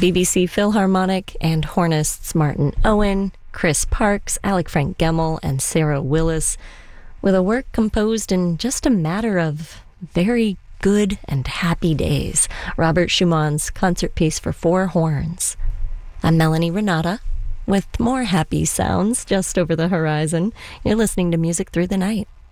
BBC Philharmonic and hornists Martin Owen, Chris Parks, Alec Frank Gemmel, and Sarah Willis, with a work composed in just a matter of very good and happy days, Robert Schumann's concert piece for four horns. I'm Melanie Renata, with more happy sounds just over the horizon. You're listening to Music Through the Night.